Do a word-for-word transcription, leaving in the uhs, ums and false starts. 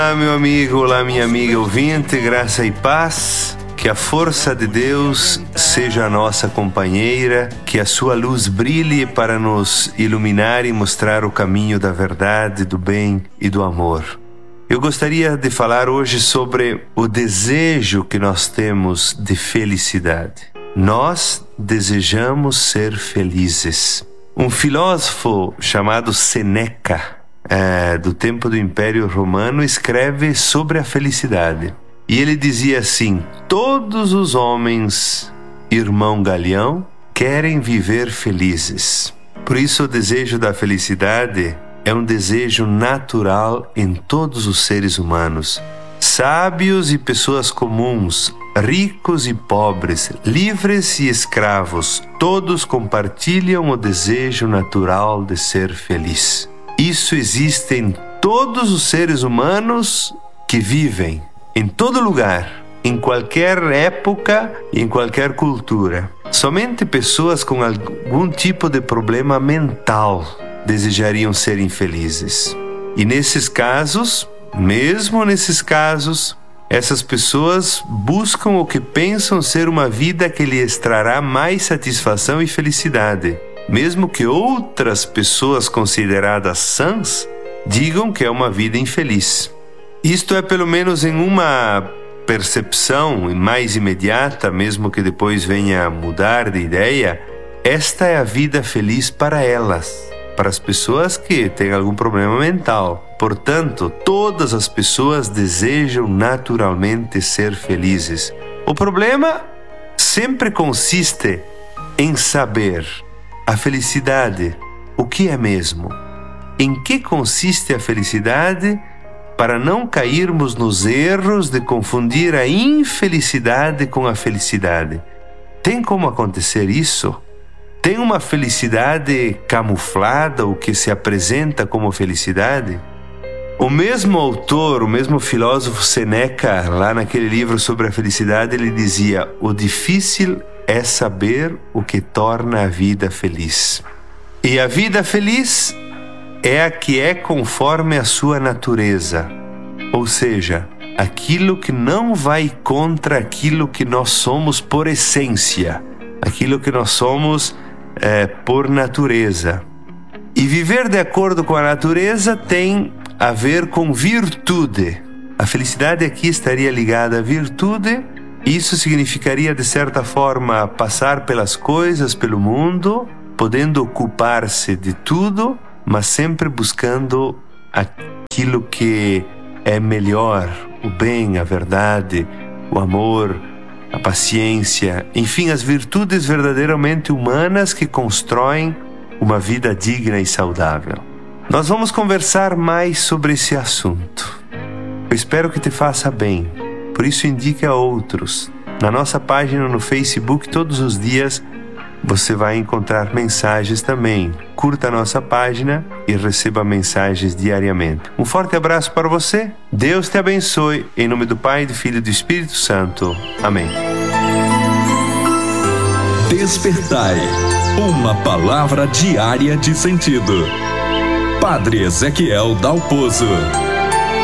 Olá, meu amigo, olá, minha amiga ouvinte, graça e paz. Que a força de Deus seja a nossa companheira, que a sua luz brilhe para nos iluminar e mostrar o caminho da verdade, do bem e do amor. Eu gostaria de falar hoje sobre o desejo que nós temos de felicidade. Nós desejamos ser felizes. Um filósofo chamado Sêneca, é, do tempo do Império Romano, escreve sobre a felicidade. E ele dizia assim: todos os homens, irmão Galeão, querem viver felizes. Por isso o desejo da felicidade é um desejo natural em todos os seres humanos. Sábios e pessoas comuns, ricos e pobres, livres e escravos, todos compartilham o desejo natural de ser feliz. Isso existe em todos os seres humanos que vivem, em todo lugar, em qualquer época e em qualquer cultura. Somente pessoas com algum tipo de problema mental desejariam ser infelizes. E nesses casos, mesmo nesses casos, essas pessoas buscam o que pensam ser uma vida que lhes trará mais satisfação e felicidade, mesmo que outras pessoas consideradas sãs digam que é uma vida infeliz. Isto é, pelo menos em uma percepção mais imediata, mesmo que depois venha a mudar de ideia, esta é a vida feliz para elas, para as pessoas que têm algum problema mental. Portanto, todas as pessoas desejam naturalmente ser felizes. O problema sempre consiste em saber a felicidade, o que é mesmo, em que consiste a felicidade, para não cairmos nos erros de confundir a infelicidade com a felicidade. Tem como acontecer isso? Tem uma felicidade camuflada, o que se apresenta como felicidade? O mesmo autor, o mesmo filósofo Sêneca, lá naquele livro sobre a felicidade, ele dizia: o difícil é saber o que torna a vida feliz. E a vida feliz é a que é conforme a sua natureza, ou seja, aquilo que não vai contra aquilo que nós somos por essência, aquilo que nós somos é, por natureza. E viver de acordo com a natureza tem a ver com virtude. A felicidade aqui estaria ligada à virtude. Isso significaria, de certa forma, passar pelas coisas, pelo mundo, podendo ocupar-se de tudo, mas sempre buscando aquilo que é melhor, o bem, a verdade, o amor, a paciência, enfim, as virtudes verdadeiramente humanas que constroem uma vida digna e saudável. Nós vamos conversar mais sobre esse assunto. Eu espero que te faça bem, por isso indique a outros. Na nossa página no Facebook, todos os dias, você vai encontrar mensagens também. Curta a nossa página e receba mensagens diariamente. Um forte abraço para você. Deus te abençoe. Em nome do Pai, do Filho e do Espírito Santo. Amém. Despertai. Uma palavra diária de sentido. Padre Ezequiel Dalpozo.